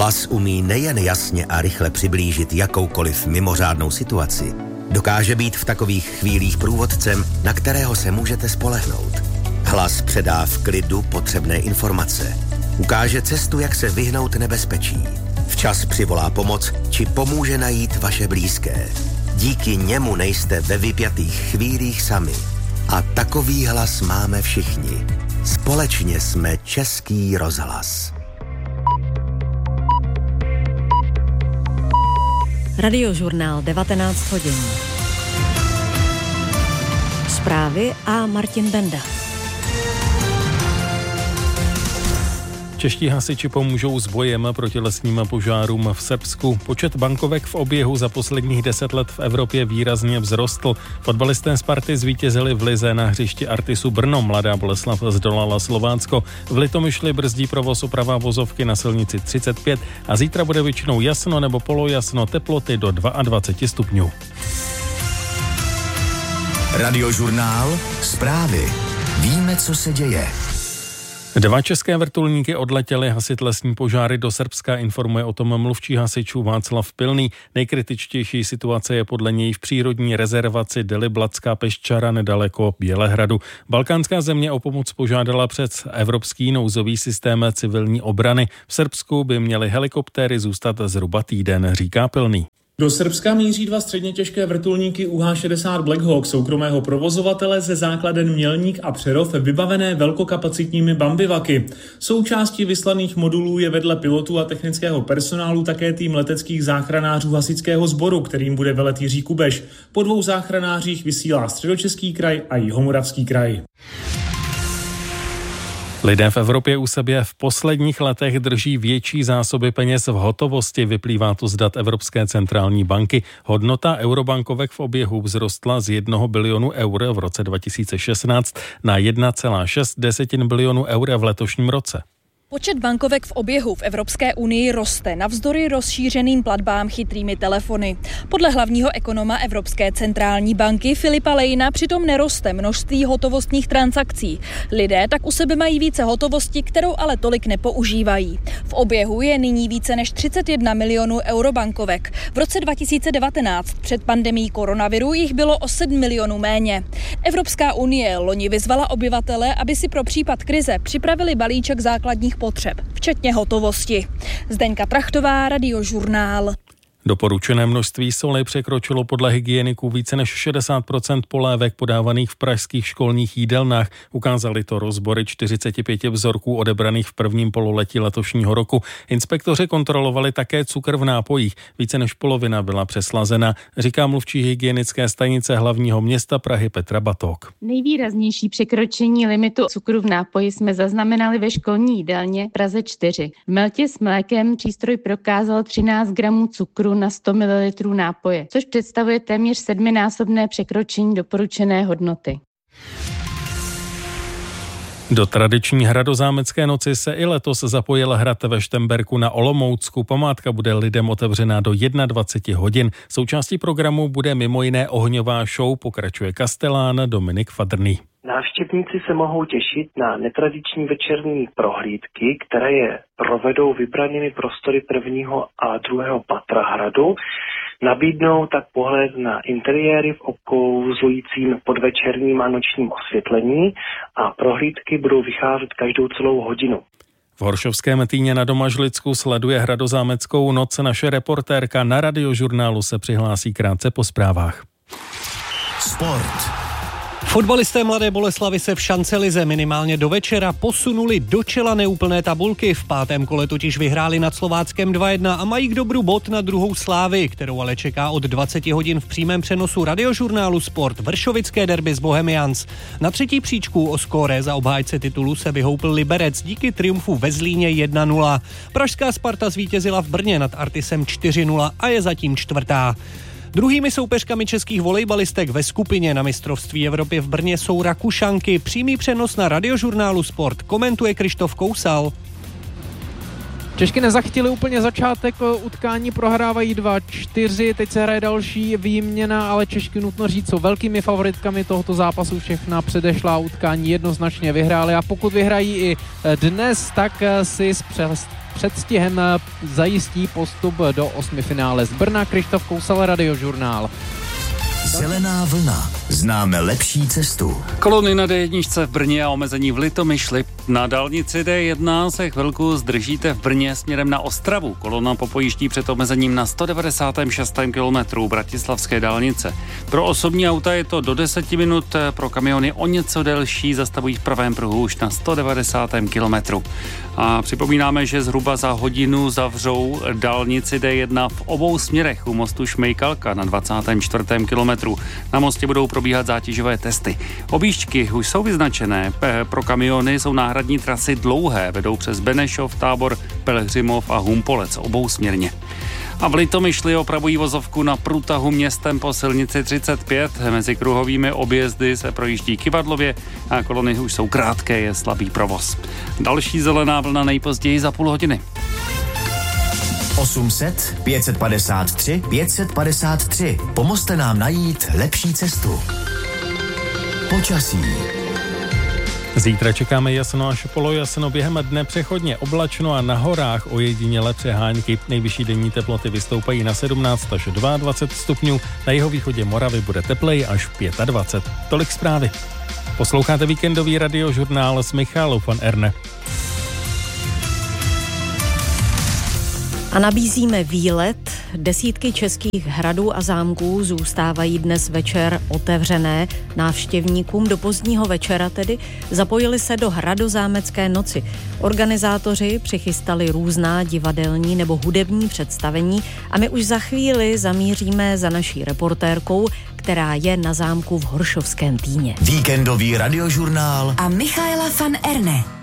Hlas umí nejen jasně a rychle přiblížit jakoukoliv mimořádnou situaci, dokáže být v takových chvílích průvodcem, na kterého se můžete spolehnout. Hlas předá v klidu potřebné informace. Ukáže cestu, jak se vyhnout nebezpečí. Včas přivolá pomoc, či pomůže najít vaše blízké. Díky němu nejste ve vypjatých chvílích sami. A takový hlas máme všichni. Společně jsme Český rozhlas. Radiožurnál 19 hodin. Zprávy a Martin Benda. Čeští hasiči pomůžou s bojem proti lesním požárům v Srbsku. Počet bankovek v oběhu za posledních 10 let v Evropě výrazně vzrostl. Fotbalisté Sparty zvítězili v lize na hřišti Artisu Brno. Mladá Boleslav zdolala Slovácko. V Litomyšli brzdí provoz oprava vozovky na silnici 35 a zítra bude většinou jasno nebo polojasno, teploty do 22 stupňů. Radiožurnál, zprávy. Víme, co se děje. 2 české vrtulníky odletěly hasit lesní požáry do Srbska, informuje o tom mluvčí hasičů Václav Pilný. Nejkritičtější situace je podle něj v přírodní rezervaci Deliblatská Peščara nedaleko Bělehradu. Balkánská země o pomoc požádala přes evropský nouzový systém civilní obrany. V Srbsku by měly helikoptéry zůstat zhruba týden, říká Pilný. Do Srbska míří 2 středně těžké vrtulníky UH-60 Black Hawk soukromého provozovatele ze základen Mělník a Přerov vybavené velkokapacitními bambivaky. Součástí vyslaných modulů je vedle pilotů a technického personálu také tým leteckých záchranářů hasičského sboru, kterým bude velet Jiří Kubeš. Po 2 záchranářích vysílá Středočeský kraj a Jihomoravský kraj. Lidé v Evropě u sebe v posledních letech drží větší zásoby peněz v hotovosti, vyplývá to z dat Evropské centrální banky. Hodnota eurobankovek v oběhu vzrostla z 1 bilionu eur v roce 2016 na 1,6 bilionu eur v letošním roce. Počet bankovek v oběhu v Evropské unii roste navzdory rozšířeným platbám chytrými telefony. Podle hlavního ekonoma Evropské centrální banky Filipa Lejna přitom neroste množství hotovostních transakcí. Lidé tak u sebe mají více hotovosti, kterou ale tolik nepoužívají. V oběhu je nyní více než 31 milionů eurobankovek. V roce 2019 před pandemií koronaviru jich bylo o 7 milionů méně. Evropská unie loni vyzvala obyvatele, aby si pro případ krize připravili balíček základních potřeb, včetně hotovosti. Zdeňka Trachtová, Radiožurnál. Doporučené množství soli překročilo podle hygieniků více než 60% polévek podávaných v pražských školních jídelnách. Ukázaly to rozbory 45 vzorků odebraných v prvním pololetí letošního roku. Inspektoři kontrolovali také cukr v nápojích. Více než polovina byla přeslazena, říká mluvčí hygienické stanice hlavního města Prahy Petra Batok. Nejvýraznější překročení limitu cukru v nápoji jsme zaznamenali ve školní jídelně Praze 4. V Meltě s mlékem přístroj prokázal 13 gramů cukru na 100 ml nápoje, což představuje téměř 7násobné překročení doporučené hodnoty. Do tradiční hradozámecké noci se i letos zapojil hrad ve Štemberku na Olomoucku. Památka bude lidem otevřená do 21 hodin. Součástí programu bude mimo jiné ohňová show, pokračuje kastelán Dominik Fadrný. Návštěvníci se mohou těšit na netradiční večerní prohlídky, které je provedou vybranými prostory 1. a 2. patra hradu. Nabídnou tak pohled na interiéry v okouzlujícím podvečerním a nočním osvětlení a prohlídky budou vycházet každou celou hodinu. V Horšovském Týně na Domažlicku sleduje hradozámeckou noc naše reportérka. Na Radiožurnálu se přihlásí krátce po zprávách. Sport. Fotbalisté Mladé Boleslavi se v šancelize minimálně do večera posunuli do čela neúplné tabulky. V 5. kole totiž vyhráli nad Slováckem 2-1 a mají k dobru bod na druhou Slávy, kterou ale čeká od 20 hodin v přímém přenosu Radiožurnálu Sport vršovické derby z Bohemians. Na 3. příčku o skóre za obhájce titulu se vyhoupl Liberec díky triumfu ve Zlíně 1-0. Pražská Sparta zvítězila v Brně nad Artisem 4-0 a je zatím 4. Druhými soupeřkami českých volejbalistek ve skupině na mistrovství Evropy v Brně jsou Rakušanky. Přímý přenos na Radiožurnálu Sport komentuje Krištof Kousal. Češky nezachytili úplně začátek utkání, prohrávají 2-4, teď se hraje další výměna, ale Češky nutno říct jsou velkými favoritkami tohoto zápasu, všechna předešlá utkání jednoznačně vyhrály a pokud vyhrají i dnes, tak si s předstihem zajistí postup do 8finále. Z Brna Krištof Kousal, Radiožurnál. Zelená vlna. Známe lepší cestu. Kolony na D1 v Brně a omezení v Litomyšli. Na dálnici D1 se chvilku zdržíte v Brně směrem na Ostravu. Kolona popojíždí před omezením na 196. kilometru bratislavské dálnice. Pro osobní auta je to do 10 minut, pro kamiony o něco delší, zastavují v pravém pruhu už na 190. kilometru. A připomínáme, že zhruba za hodinu zavřou dálnici D1 v obou směrech u mostu Šmejkalka na 24. kilometru. Na mostě budou probíhat zátěžové testy. Objížďky už jsou vyznačené. Pro kamiony jsou náhradní trasy dlouhé, vedou přes Benešov, Tábor, Pelhřimov a Humpolec obousměrně. A v Litomyšli opravují vozovku na průtahu městem po silnici 35. Mezi kruhovými objezdy se projíždí kyvadlově a kolony už jsou krátké, je slabý provoz. Další zelená vlna nejpozději za půl hodiny. 800 553 553. Pomozte nám najít lepší cestu. Počasí. Zítra čekáme jasno až polojasno, během dne přechodně oblačno a na horách ojediněle přehánky. Nejvyšší denní teploty vystoupají na 17 až 22 stupňů, na jihovýchodě Moravy bude tepleji až 25. Tolik zprávy. Posloucháte víkendový radiožurnál s Michalou van Erne. A nabízíme výlet. Desítky českých hradů a zámků zůstávají dnes večer otevřené návštěvníkům. Do pozdního večera tedy zapojili se do Hradozámecké noci. Organizátoři přichystali různá divadelní nebo hudební představení a my už za chvíli zamíříme za naší reportérkou, která je na zámku v Horšovském Týně. Víkendový radiožurnál a Michaela van Erne.